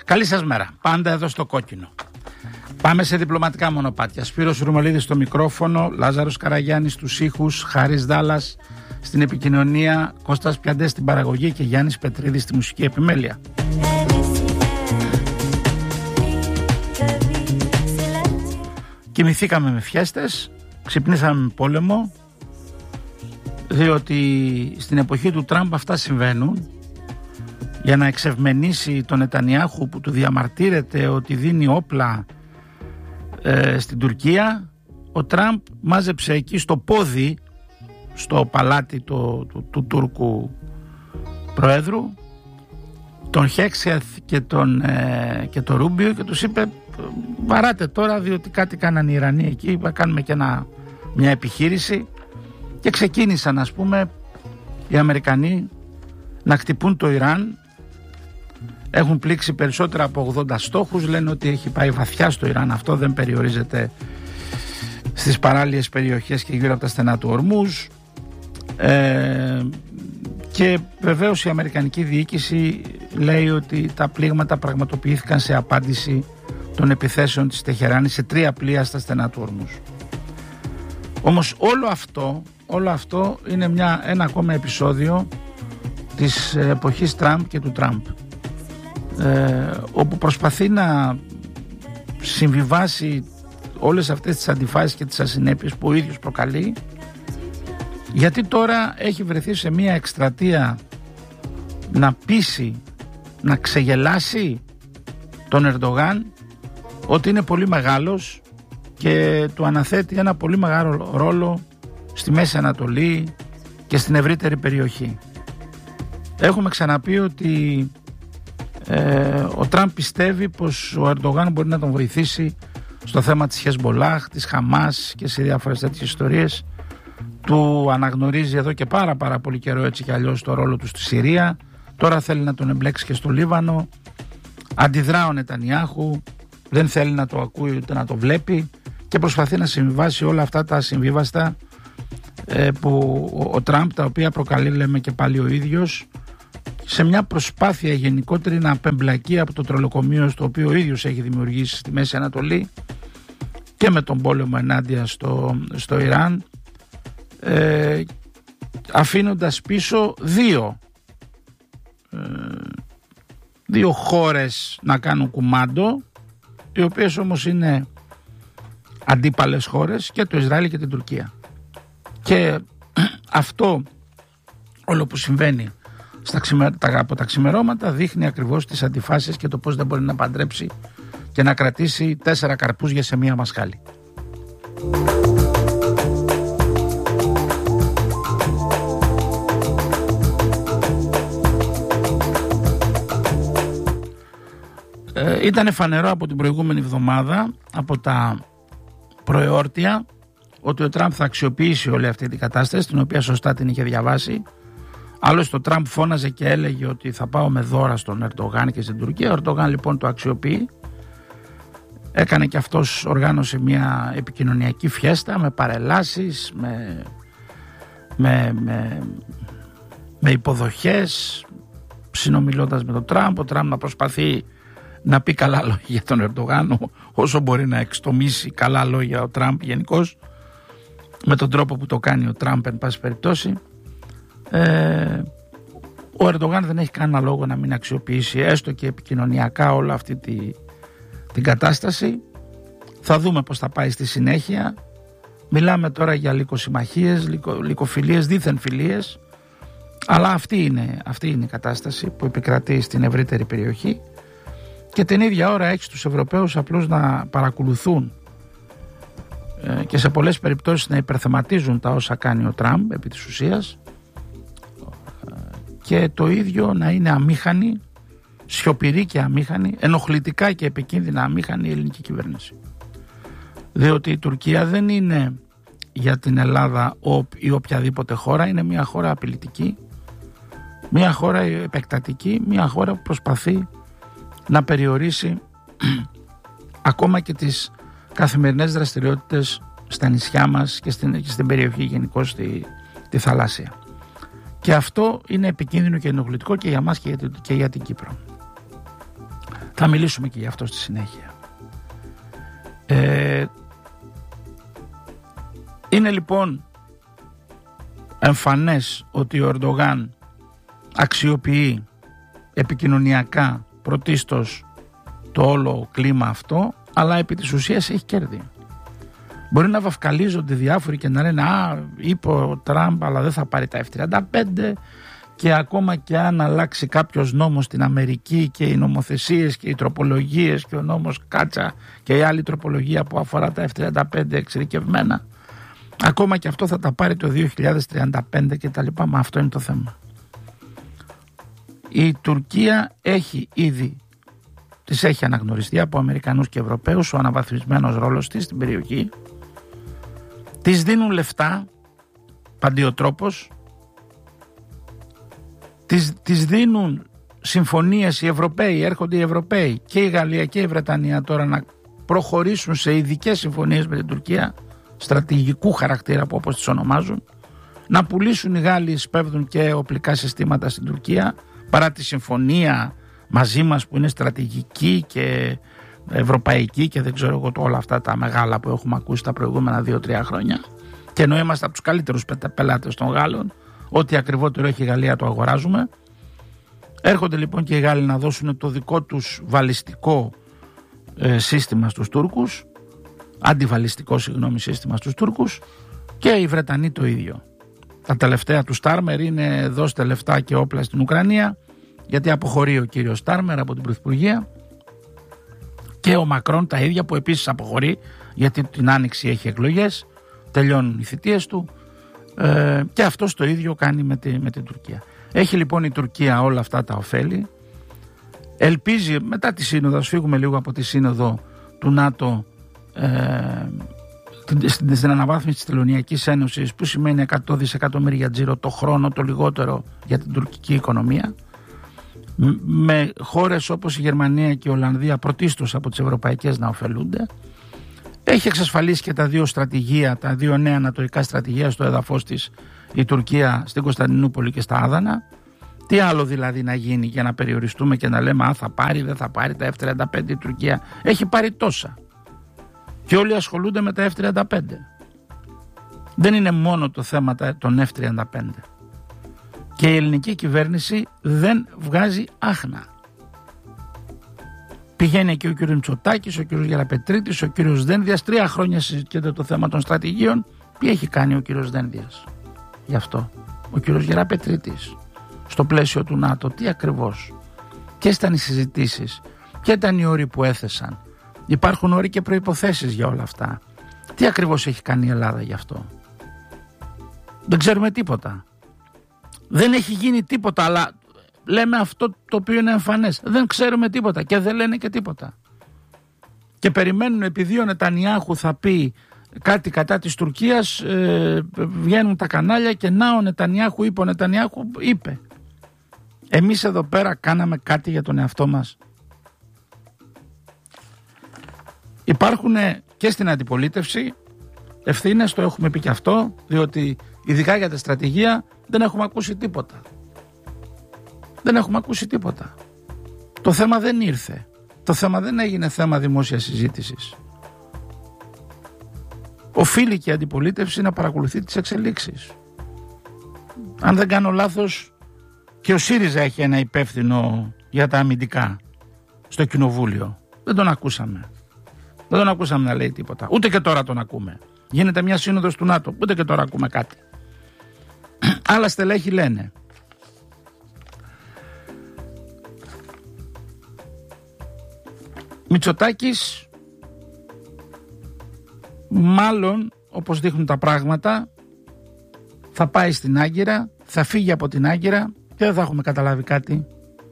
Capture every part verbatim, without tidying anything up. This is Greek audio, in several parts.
Καλή σας μέρα. Πάντα εδώ στο κόκκινο. Πάμε σε διπλωματικά μονοπάτια. Σπύρος Ρουμελίδης στο μικρόφωνο, Λάζαρος Καραγιάννης στους ήχους, Χάρης Δάλλας στην επικοινωνία, Κώστας Πιαντές στην παραγωγή και Γιάννης Πετρίδης στη μουσική επιμέλεια. Κοιμηθήκαμε με φιέστες, ξυπνήσαμε με πόλεμο, διότι στην εποχή του Τραμπ αυτά συμβαίνουν. Για να εξευμενήσει τον Νετανιάχου που του διαμαρτύρεται ότι δίνει όπλα ε, στην Τουρκία, ο Τραμπ μάζεψε εκεί στο πόδι, στο παλάτι το, του, του Τούρκου Προέδρου, τον Χέξιαθ και τον, ε, και τον Ρούμπιο, και τους είπε βαράτε τώρα, διότι κάτι κάνανε οι Ιρανοί εκεί, θα κάνουμε και ένα, μια επιχείρηση, και ξεκίνησαν, ας πούμε, οι Αμερικανοί να χτυπούν το Ιράν. Έχουν πλήξει περισσότερα από ογδόντα στόχους, λένε ότι έχει πάει βαθιά στο Ιράν, αυτό δεν περιορίζεται στις παράλιες περιοχές και γύρω από τα στενά του Ορμούζ. ε, και βεβαίως η αμερικανική διοίκηση λέει ότι τα πλήγματα πραγματοποιήθηκαν σε απάντηση των επιθέσεων της Τεχεράνης σε τρία πλοία στα στενά του Ορμούζ. Όμως όλο αυτό, όλο αυτό είναι μια, ένα ακόμα επεισόδιο της εποχής Τραμπ και του Τραμπ, ε, όπου προσπαθεί να συμβιβάσει όλες αυτές τις αντιφάσεις και τις ασυνέπειες που ο ίδιος προκαλεί, γιατί τώρα έχει βρεθεί σε μια εκστρατεία να πείσει, να ξεγελάσει τον Ερντογάν ότι είναι πολύ μεγάλος και του αναθέτει ένα πολύ μεγάλο ρόλο στη Μέση Ανατολή και στην ευρύτερη περιοχή. Έχουμε ξαναπεί ότι ε, ο Τραμπ πιστεύει πως ο Ερντογάν μπορεί να τον βοηθήσει στο θέμα της Χεσμπολάχ, της Χαμάς και σε διάφορες τέτοιες ιστορίες. Του αναγνωρίζει εδώ και πάρα πάρα πολύ καιρό έτσι κι αλλιώς το ρόλο του στη Συρία. Τώρα θέλει να τον εμπλέξει και στο Λίβανο. Αντιδρά ο Νετανιάχου, δεν θέλει να το ακούει ούτε να το βλέπει και προσπαθεί να συμβιβάσει όλα αυτά τα συμβίβαστα ε, που ο, ο Τραμπ, τα οποία προκαλεί, λέμε και πάλι ο ίδιος, σε μια προσπάθεια γενικότερη να απεμπλακεί από το τρολοκομείο στο οποίο ο ίδιος έχει δημιουργήσει στη Μέση Ανατολή και με τον πόλεμο ενάντια στο, στο Ιράν, ε, αφήνοντας πίσω δύο ε, δύο χώρες να κάνουν κουμάντο, οι οποίες όμως είναι αντίπαλες χώρες, και το Ισραήλ και την Τουρκία. Και αυτό όλο που συμβαίνει στα ξημε... από τα ξημερώματα δείχνει ακριβώς τις αντιφάσεις και το πώς δεν μπορεί να παντρέψει και να κρατήσει τέσσερα καρπούζια σε μία μασχάλη. Ε, ήτανε φανερό από την προηγούμενη εβδομάδα, από τα προεόρτια, ότι ο Τραμπ θα αξιοποιήσει όλη αυτή την κατάσταση, την οποία σωστά την είχε διαβάσει. Άλλωστε ο Τραμπ φώναζε και έλεγε ότι θα πάω με δώρα στον Ερντογάν και στην Τουρκία. Ο Ερντογάν λοιπόν το αξιοποιεί. Έκανε και αυτός, οργάνωσε μια επικοινωνιακή φιέστα με παρελάσεις, με, με, με, με υποδοχές, συνομιλώντας με τον Τραμπ. Ο Τραμπ να προσπαθεί να πει καλά λόγια για τον Ερντογάν, όσο μπορεί να εξτομίσει καλά λόγια ο Τραμπ γενικώς, με τον τρόπο που το κάνει ο Τραμπ εν πάση περιπτώσει. Ε, ο Ερντογάν δεν έχει κανένα λόγο να μην αξιοποιήσει έστω και επικοινωνιακά όλη αυτή τη, την κατάσταση. Θα δούμε πως θα πάει στη συνέχεια. Μιλάμε τώρα για λυκοσυμμαχίες, λυκο, λυκοφιλίες, δίθεν φιλίες, αλλά αυτή είναι, αυτή είναι η κατάσταση που επικρατεί στην ευρύτερη περιοχή, και την ίδια ώρα έχει τους Ευρωπαίους απλώς να παρακολουθούν ε, και σε πολλές περιπτώσεις να υπερθεματίζουν τα όσα κάνει ο Τραμπ επί της ουσίας, και το ίδιο να είναι αμήχανη, σιωπηρή και αμήχανη, ενοχλητικά και επικίνδυνα αμήχανη η ελληνική κυβέρνηση. Διότι η Τουρκία δεν είναι για την Ελλάδα ή οποιαδήποτε χώρα, είναι μια χώρα απειλητική, μια χώρα επεκτατική, μια χώρα που προσπαθεί να περιορίσει ακόμα και τις καθημερινές δραστηριότητες στα νησιά μας και στην, και στην περιοχή γενικώς στη, τη θαλάσσια. Και αυτό είναι επικίνδυνο και ενοχλητικό και για μας και για, και για την Κύπρο. Θα Θα μιλήσουμε και γι' αυτό στη συνέχεια. Ε, είναι λοιπόν εμφανές ότι ο Ερντογάν αξιοποιεί επικοινωνιακά πρωτίστως το όλο κλίμα αυτό, αλλά επί της ουσίας έχει κέρδη. Μπορεί να βαφκαλίζονται διάφοροι και να λένε «Α, είπε ο Τραμπ, αλλά δεν θα πάρει τα εφ τριάντα πέντε», και ακόμα και αν αλλάξει κάποιος νόμος στην Αμερική και οι νομοθεσίες και οι τροπολογίες και ο νόμος Κάτσα και η άλλη τροπολογία που αφορά τα εφ τριάντα πέντε εξειδικευμένα, ακόμα και αυτό θα τα πάρει το δύο χιλιάδες τριάντα πέντε και τα λοιπά. Μα αυτό είναι το θέμα. Η Τουρκία έχει ήδη, της έχει αναγνωριστεί από Αμερικανούς και Ευρωπαίους ο αναβαθμισμένος ρόλος της στην περιοχή. Της δίνουν λεφτά παντιοτρόπως, της, της δίνουν συμφωνίες οι Ευρωπαίοι, έρχονται οι Ευρωπαίοι και η Γαλλία και η Βρετανία τώρα να προχωρήσουν σε ειδικές συμφωνίες με την Τουρκία στρατηγικού χαρακτήρα, που όπως τις ονομάζουν, να πουλήσουν οι Γάλλοι, σπέβδουν και οπλικά συστήματα στην Τουρκία, παρά τη συμφωνία μαζί μας που είναι στρατηγική και ευρωπαϊκή και δεν ξέρω εγώ όλα αυτά τα μεγάλα που έχουμε ακούσει τα προηγούμενα δύο τρία χρόνια, και ενώ είμαστε από τους καλύτερους πελάτες των Γάλλων, ό,τι ακριβότερο έχει η Γαλλία το αγοράζουμε. Έρχονται λοιπόν και οι Γάλλοι να δώσουν το δικό τους βαλιστικό ε, σύστημα στους Τούρκους, αντιβαλιστικό συγγνώμη σύστημα στους Τούρκους, και οι Βρετανοί το ίδιο. Τα τελευταία του Στάρμερ είναι δώστε λεφτά και όπλα στην Ουκρανία, γιατί αποχωρεί ο κύριος Στάρμερ από την Πρωθυπουργία, και ο Μακρόν τα ίδια, που επίσης αποχωρεί γιατί την Άνοιξη έχει εκλογές, τελειώνουν οι θητείες του, ε, και αυτός το ίδιο κάνει με, τη, με την Τουρκία. Έχει λοιπόν η Τουρκία όλα αυτά τα ωφέλη. Ελπίζει μετά τη σύνοδο, ας φύγουμε λίγο από τη σύνοδο του ΝΑΤΟ, ε, στην, στην αναβάθμιση της Τελωνειακής Ένωσης, που σημαίνει εκατό δισεκατομμύρια τζίρο το χρόνο, το λιγότερο για την τουρκική οικονομία, με χώρες όπως η Γερμανία και η Ολλανδία πρωτίστως από τις ευρωπαϊκές να ωφελούνται. Έχει εξασφαλίσει και τα δύο στρατηγία, τα δύο νέα ανατολικά στρατηγία στο έδαφος της η Τουρκία, στην Κωνσταντινούπολη και στα Άδανα. Τι άλλο δηλαδή να γίνει για να περιοριστούμε και να λέμε «Α, θα πάρει, δεν θα πάρει τα εφ τριάντα πέντε η Τουρκία». Έχει πάρει τόσα και όλοι ασχολούνται με τα εφ τριάντα πέντε. Δεν είναι μόνο το θέμα των εφ τριάντα πέντε. Και η ελληνική κυβέρνηση δεν βγάζει άχνα. Πηγαίνει εκεί ο κύριος Μητσοτάκης, ο κύριος Γεραπετρίτης, ο κύριος Δένδιας. Τρία χρόνια συζητιέται το θέμα των στρατηγίων. Τι έχει κάνει ο κύριος Δένδιας γι' αυτό? Ο κύριος Γεραπετρίτης στο πλαίσιο του ΝΑΤΟ, τι ακριβώς? Ποιες ήταν οι συζητήσεις? Ποια ήταν οι όροι που έθεσαν? Υπάρχουν όροι και προϋποθέσεις για όλα αυτά. Τι ακριβώς έχει κάνει η Ελλάδα γι' αυτό? Δεν ξέρουμε τίποτα. Δεν έχει γίνει τίποτα, αλλά λέμε αυτό το οποίο είναι εμφανές. Δεν ξέρουμε τίποτα και δεν λένε και τίποτα. Και περιμένουν, επειδή ο Νετανιάχου θα πει κάτι κατά της Τουρκίας, ε, βγαίνουν τα κανάλια και να ο Νετανιάχου είπε, ο Νετανιάχου είπε. Εμείς εδώ πέρα κάναμε κάτι για τον εαυτό μας? Υπάρχουν και στην αντιπολίτευση ευθύνες, το έχουμε πει και αυτό, διότι ειδικά για τη στρατηγία δεν έχουμε ακούσει τίποτα. Δεν έχουμε ακούσει τίποτα. Το θέμα δεν ήρθε. Το θέμα δεν έγινε θέμα δημόσιας συζήτησης. Οφείλει και η αντιπολίτευση να παρακολουθεί τις εξελίξεις. Αν δεν κάνω λάθος, και ο ΣΥΡΙΖΑ έχει ένα υπεύθυνο για τα αμυντικά στο κοινοβούλιο. Δεν τον ακούσαμε. Δεν τον ακούσαμε να λέει τίποτα. Ούτε και τώρα τον ακούμε. Γίνεται μια σύνοδος του ΝΑΤΟ. Ούτε και τώρα ακούμε κάτι. Άλλα στελέχη λένε. Μητσοτάκης, μάλλον όπως δείχνουν τα πράγματα, θα πάει στην Άγκυρα, θα φύγει από την Άγκυρα και δεν θα έχουμε καταλάβει κάτι.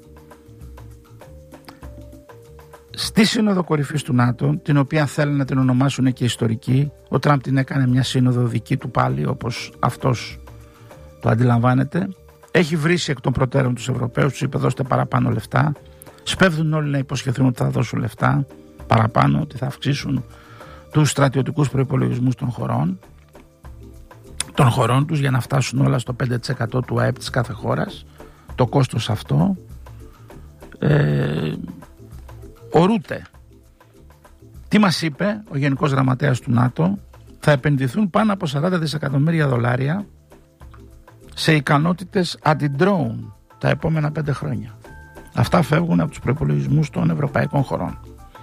Στη Σύνοδο Κορυφής του ΝΑΤΟ, την οποία θέλουν να την ονομάσουν και ιστορική, ο Τραμπ την έκανε μια σύνοδο δική του πάλι, όπως αυτός το αντιλαμβάνεται. Έχει βρήσει εκ των προτέρων τους Ευρωπαίους, τους είπε δώστε παραπάνω λεφτά. Σπέβδουν όλοι να υποσχεθούν ότι θα δώσουν λεφτά παραπάνω, ότι θα αυξήσουν τους στρατιωτικούς προϋπολογισμούς των χωρών, των χωρών τους, για να φτάσουν όλα στο πέντε τοις εκατό του ΑΕΠ της κάθε χώρας. Το κόστος αυτό. Ε, Ο Ρούτε, τι μας είπε ο Γενικός Γραμματέας του ΝΑΤΟ? Θα επενδυθούν πάνω από σαράντα δισεκατομμύρια δολάρια σε ικανότητες αντι-drone τα επόμενα πέντε χρόνια. Αυτά φεύγουν από τους προϋπολογισμούς των ευρωπαϊκών χωρών.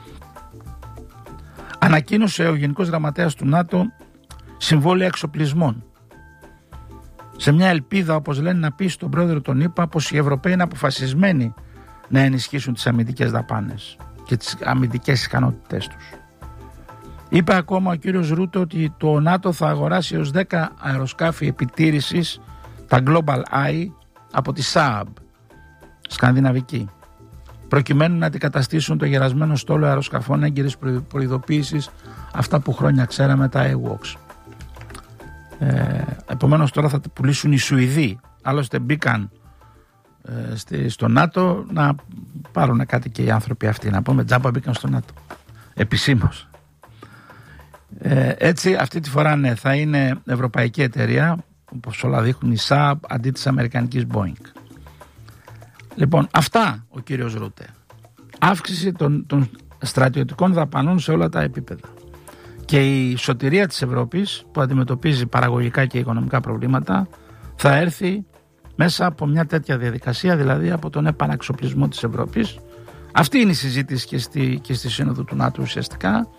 Ανακοίνωσε ο Γενικός Γραμματέας του ΝΑΤΟ συμβόλαια εξοπλισμών, σε μια ελπίδα, όπως λένε, να πει στον πρόεδρο των ΗΠΑ πως οι Ευρωπαίοι είναι αποφασισμένοι να ενισχύσουν τις αμυντικές δαπάνες και τις αμυντικές ικανότητές τους. Είπε ακόμα ο κύριος Ρούτε ότι το ΝΑΤΟ θα αγοράσει έως δέκα αεροσκάφη επιτήρησης, τα Global Eye, από τη ΣΑΑΜ, σκανδιναβική, προκειμένου να αντικαταστήσουν το γερασμένο στόλο αεροσκαφών έγκυρης προειδοποίησης, αυτά που χρόνια ξέραμε, τα έι-WOX. Ε, επομένως τώρα θα τα πουλήσουν οι Σουηδοί, άλλωστε μπήκαν ε, στη, στο ΝΑΤΟ, να πάρουν κάτι και οι άνθρωποι αυτοί, να πούμε τζάμπα μπήκαν στο ΝΑΤΟ επισήμως. Ε, έτσι αυτή τη φορά ναι, θα είναι ευρωπαϊκή εταιρεία, όπως όλα δείχνουν, η ΣΑΑΜ αντί της αμερικανικής Boeing. Λοιπόν, αυτά ο κύριος Ρούτε. Αύξηση των, των στρατιωτικών δαπανών σε όλα τα επίπεδα. Και η σωτηρία της Ευρώπης, που αντιμετωπίζει παραγωγικά και οικονομικά προβλήματα, θα έρθει μέσα από μια τέτοια διαδικασία, δηλαδή από τον επαναξοπλισμό της Ευρώπης. Αυτή είναι η συζήτηση και στη, και στη Σύνοδο του ΝΑΤΟ ουσιαστικά,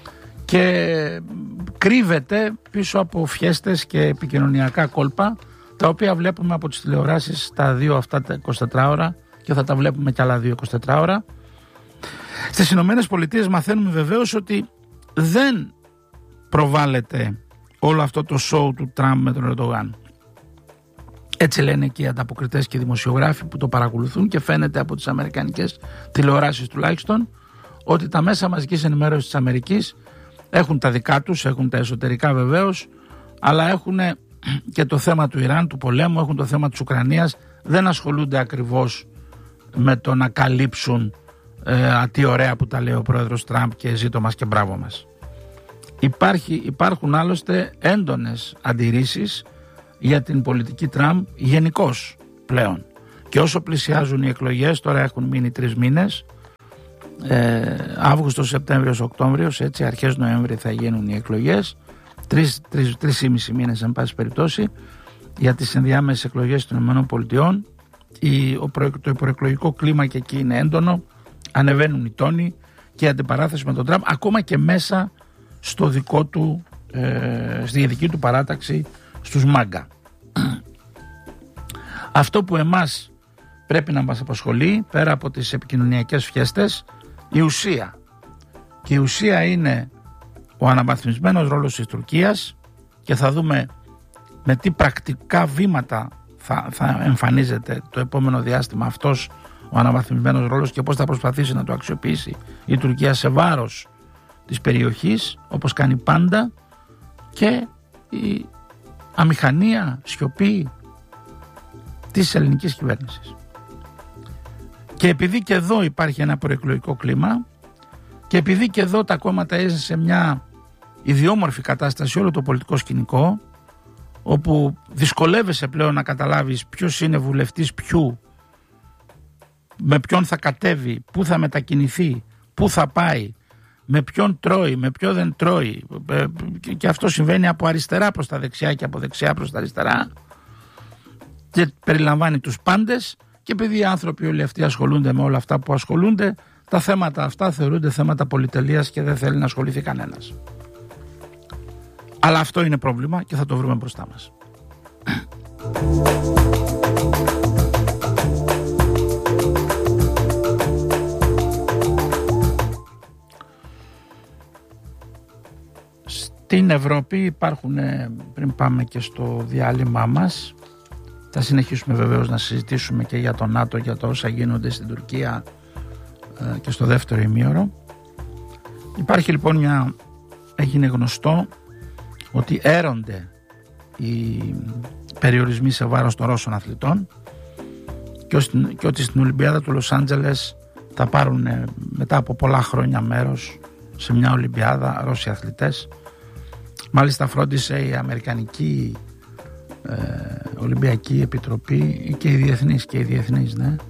και κρύβεται πίσω από φιέστες και επικοινωνιακά κόλπα, τα οποία βλέπουμε από τις τηλεοράσεις τα δύο αυτά τα εικοσιτέσσερις ώρα, και θα τα βλέπουμε κι άλλα δύο εικοσιτέσσερις ώρα. Στις Ηνωμένες Πολιτείες μαθαίνουμε βεβαίως ότι δεν προβάλλεται όλο αυτό το σοου του Τραμπ με τον Ερντογάν. Έτσι λένε και οι ανταποκριτές και οι δημοσιογράφοι που το παρακολουθούν, και φαίνεται από τις αμερικανικές τηλεοράσεις τουλάχιστον ότι τα μέσα μαζικής ενημέρωσης της Αμερικής έχουν τα δικά τους, έχουν τα εσωτερικά βεβαίως, αλλά έχουν και το θέμα του Ιράν, του πολέμου, έχουν το θέμα της Ουκρανίας. Δεν ασχολούνται ακριβώς με το να καλύψουν ε, τι ωραία που τα λέει ο πρόεδρος Τραμπ και ζήτω μας και μπράβο μας. Υπάρχει, υπάρχουν άλλωστε έντονες αντιρρήσεις για την πολιτική Τραμπ γενικώς πλέον. Και όσο πλησιάζουν οι εκλογές, τώρα έχουν μείνει τρεις μήνες, ε, Αύγουστος, Σεπτέμβριος, Οκτώβριος, έτσι αρχές Νοέμβρη θα γίνουν οι εκλογές, τρεις, τρεις, τρεις ή μισή μήνες εν πάση περιπτώσει, για τις ενδιάμεσες εκλογές των ΗΠΑ. Η, ο προ, το προεκλογικό κλίμα και εκεί είναι έντονο, ανεβαίνουν οι τόνοι και η αντιπαράθεση με τον Τραμπ, ακόμα και μέσα στο δικό του, ε, στη δική του παράταξη, στους μάγκα. Αυτό που εμάς πρέπει να μας απασχολεί, πέρα από τις επικοινωνιακές φιέστες, η ουσία. Και η ουσία είναι ο αναβαθμισμένος ρόλος της Τουρκίας, και θα δούμε με τι πρακτικά βήματα θα, θα εμφανίζεται το επόμενο διάστημα αυτός ο αναβαθμισμένος ρόλος και πώς θα προσπαθήσει να το αξιοποιήσει η Τουρκία σε βάρος της περιοχής, όπως κάνει πάντα, και η αμηχανία, σιωπή της ελληνικής κυβέρνησης. Και επειδή και εδώ υπάρχει ένα προεκλογικό κλίμα, και επειδή και εδώ τα κόμματα είναι σε μια ιδιόμορφη κατάσταση, όλο το πολιτικό σκηνικό, όπου δυσκολεύεσαι πλέον να καταλάβεις ποιος είναι βουλευτής ποιου, με ποιον θα κατέβει, πού θα μετακινηθεί, πού θα πάει, με ποιον τρώει, με ποιον δεν τρώει, και αυτό συμβαίνει από αριστερά προς τα δεξιά και από δεξιά προς τα αριστερά, και περιλαμβάνει τους πάντες. Και επειδή οι άνθρωποι όλοι αυτοί ασχολούνται με όλα αυτά που ασχολούνται, τα θέματα αυτά θεωρούνται θέματα πολυτελείας και δεν θέλει να ασχοληθεί κανένας. Αλλά αυτό είναι πρόβλημα και θα το βρούμε μπροστά μας. Στην Ευρώπη υπάρχουν, πριν πάμε και στο διάλειμμα μας, θα συνεχίσουμε βεβαίως να συζητήσουμε και για το ΝΑΤΟ, για το όσα γίνονται στην Τουρκία και στο δεύτερο ημίωρο. Υπάρχει λοιπόν μια, έγινε γνωστό ότι έρονται οι περιορισμοί σε βάρος των Ρώσων αθλητών, και ότι στην Ολυμπιάδα του Λος Άντζελες θα πάρουν μετά από πολλά χρόνια μέρος σε μια Ολυμπιάδα Ρώσοι αθλητές. Μάλιστα φρόντισε η Αμερικανική ε, Ολυμπιακή Επιτροπή και οι διεθνείς, και οι διεθνείς ναι,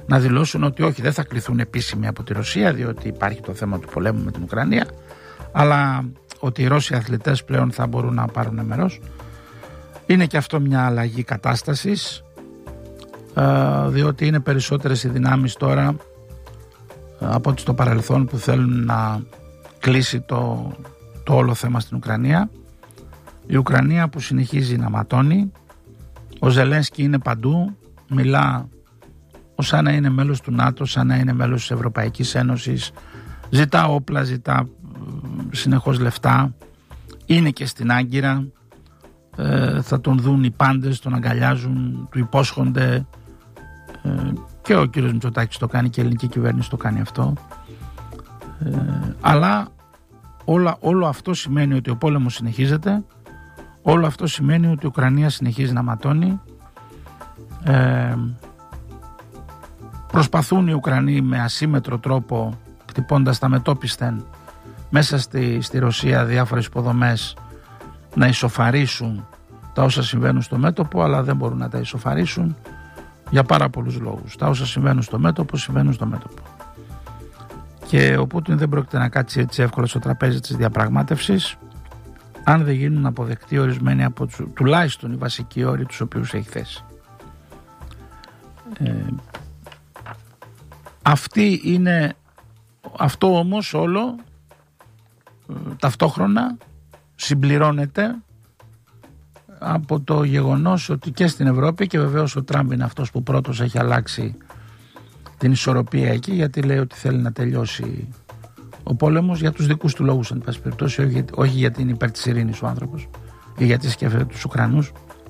να δηλώσουν ότι όχι, δεν θα κληθούν επίσημοι από τη Ρωσία, διότι υπάρχει το θέμα του πολέμου με την Ουκρανία, αλλά ότι οι Ρώσοι αθλητές πλέον θα μπορούν να πάρουν μέρος. Είναι και αυτό μια αλλαγή κατάστασης, διότι είναι περισσότερες οι δυνάμεις τώρα από ό,τι στο παρελθόν που θέλουν να κλείσει το, το όλο θέμα στην Ουκρανία. Η Ουκρανία που συνεχίζει να ματώνει, ο Ζελένσκι είναι παντού, μιλά ως σαν να είναι μέλος του ΝΑΤΟ, σαν να είναι μέλος της Ευρωπαϊκής Ένωσης, ζητά όπλα, ζητά συνεχώς λεφτά, είναι και στην Άγκυρα, ε, θα τον δουν οι πάντες, τον αγκαλιάζουν, του υπόσχονται, ε, και ο κύριος Μητσοτάκης το κάνει και η ελληνική κυβέρνηση το κάνει αυτό, ε, αλλά όλα, όλο αυτό σημαίνει ότι ο πόλεμος συνεχίζεται, όλο αυτό σημαίνει ότι η Ουκρανία συνεχίζει να ματώνει. ε, προσπαθούν οι Ουκρανοί με ασύμετρο τρόπο, χτυπώντας τα μετόπισθεν μέσα στη, στη Ρωσία διάφορες υποδομές, να ισοφαρίσουν τα όσα συμβαίνουν στο μέτωπο, αλλά δεν μπορούν να τα ισοφαρίσουν για πάρα πολλούς λόγους. Τα όσα συμβαίνουν στο μέτωπο συμβαίνουν στο μέτωπο, και ο Πούτιν δεν πρόκειται να κάτσει έτσι εύκολα στο τραπέζι της διαπραγμάτευσης αν δεν γίνουν αποδεκτοί ορισμένοι από τους, τουλάχιστον οι βασικοί όροι τους οποίους έχει θέσει. ε, αυτή είναι, αυτό όμως όλο ε, ταυτόχρονα συμπληρώνεται από το γεγονός ότι και στην Ευρώπη, και βεβαίως ο Τραμπ είναι αυτός που πρώτος έχει αλλάξει την ισορροπία εκεί, γιατί λέει ότι θέλει να τελειώσει ο πόλεμος για τους δικούς του λόγους, εν πάση περιπτώσει, όχι, όχι γιατί είναι υπέρ της ειρήνης ο άνθρωπος ή γιατί σκέφτεται τους Ουκρανούς.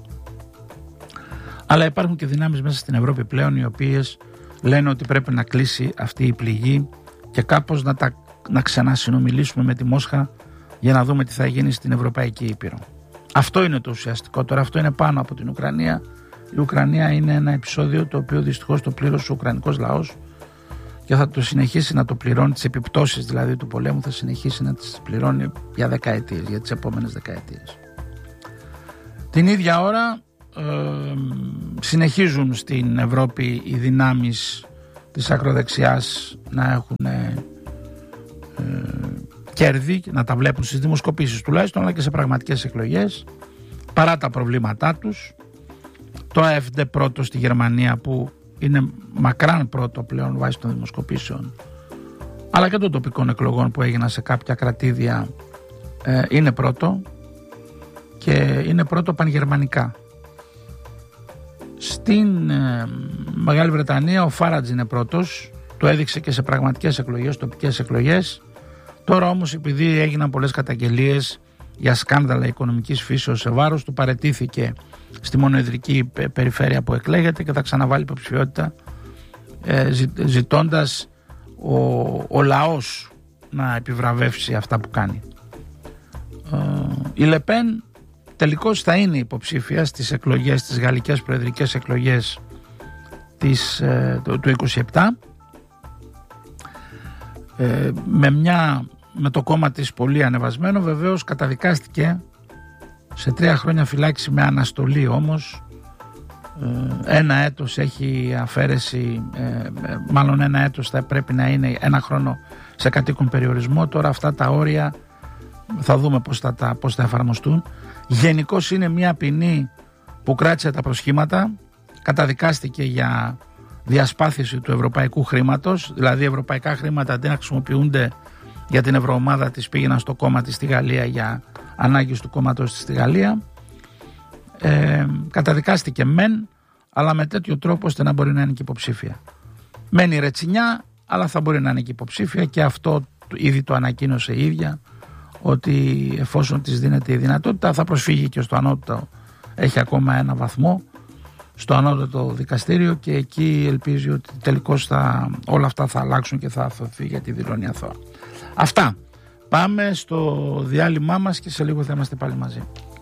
Αλλά υπάρχουν και δυνάμεις μέσα στην Ευρώπη πλέον οι οποίες λένε ότι πρέπει να κλείσει αυτή η πληγή και κάπως να, τα, να ξανασυνομιλήσουμε με τη Μόσχα για να δούμε τι θα γίνει στην Ευρωπαϊκή Ήπειρο. Αυτό είναι το ουσιαστικό τώρα, αυτό είναι πάνω από την Ουκρανία. Η Ουκρανία είναι ένα επεισόδιο το οποίο δυστυχώς το πλήρωσε ο Ουκρανικός λαός και θα το συνεχίσει να το πληρώνει, τις επιπτώσεις δηλαδή του πολέμου θα συνεχίσει να τις πληρώνει για δεκαετίες, για τις επόμενες δεκαετίες. Την ίδια ώρα ε, συνεχίζουν στην Ευρώπη οι δυνάμεις της ακροδεξιάς να έχουν ε, κέρδη, να τα βλέπουν στις δημοσκοπήσεις τουλάχιστον, αλλά και σε πραγματικές εκλογές, παρά τα προβλήματά τους. Το AfD πρώτο στη Γερμανία, που είναι μακράν πρώτο πλέον βάσει των δημοσκοπήσεων, αλλά και των τοπικών εκλογών που έγιναν σε κάποια κρατήδια, ε, είναι πρώτο, και είναι πρώτο πανγερμανικά. Στην ε, Μεγάλη Βρετανία ο Φάρατζ είναι πρώτος, το έδειξε και σε πραγματικές εκλογές, τοπικές εκλογές. Τώρα όμως, επειδή έγιναν πολλές καταγγελίες για σκάνδαλα οικονομικής φύσεως σε βάρος του, παραιτήθηκε στη μονοεδρική περιφέρεια που εκλέγεται και θα ξαναβάλει υποψηφιότητα, ε, ζη, ζητώντας ο, ο λαός να επιβραβεύσει αυτά που κάνει. Ε, η Λεπέν τελικώς θα είναι υποψήφια στις εκλογές, στις γαλλικές προεδρικές εκλογές της, ε, του, του είκοσι επτά, ε, με, μια, με το κόμμα της πολύ ανεβασμένο. Βεβαίως καταδικάστηκε σε τρία χρόνια φυλάκιση με αναστολή όμως. Ε, ένα έτος έχει αφαίρεση, ε, μάλλον ένα έτος θα πρέπει να είναι ένα χρόνο σε κατοίκον περιορισμό. Τώρα αυτά τα όρια θα δούμε πώς θα, τα, πώς θα εφαρμοστούν. Γενικώς είναι μια ποινή που κράτησε τα προσχήματα. Καταδικάστηκε για διασπάθηση του ευρωπαϊκού χρήματος, δηλαδή ευρωπαϊκά χρήματα αντί να χρησιμοποιούνται για την ευρωομάδα της, πήγαιναν στο κόμμα της στη Γαλλία για ανάγκες του κόμματος της στη Γαλλία. Ε, καταδικάστηκε μεν, αλλά με τέτοιο τρόπο ώστε να μπορεί να είναι και υποψήφια. Μένει ρετσινιά, αλλά θα μπορεί να είναι και υποψήφια, και αυτό ήδη το ανακοίνωσε η ίδια, ότι εφόσον της δίνεται η δυνατότητα θα προσφύγει και στο ανώτατο, έχει ακόμα ένα βαθμό στο ανώτατο δικαστήριο, και εκεί ελπίζει ότι τελικώς θα, όλα αυτά θα αλλάξουν και θα αθωθεί, γιατί δηλώνει αθώα. Αυτά. Πάμε στο διάλειμμά μας και σε λίγο θα είμαστε πάλι μαζί.